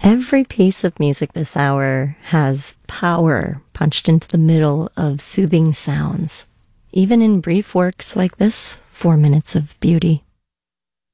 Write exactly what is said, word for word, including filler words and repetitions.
Every piece of music this hour has power punched into the middle of soothing sounds. Even in brief works like this, Four Minutes of Beauty.